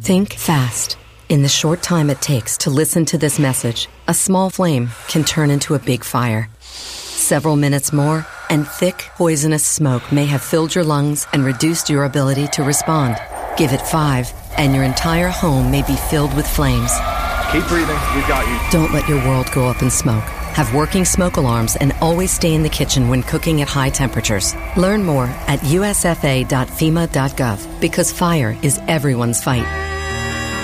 Think fast. In the short time it takes to listen to this message, a small flame can turn into a big fire. Several minutes more, and thick, poisonous smoke may have filled your lungs and reduced your ability to respond. Give it 5, and your entire home may be filled with flames. Keep breathing. We've got you. Don't let your world go up in smoke. Have working smoke alarms and always stay in the kitchen when cooking at high temperatures. Learn more at usfa.fema.gov because fire is everyone's fight.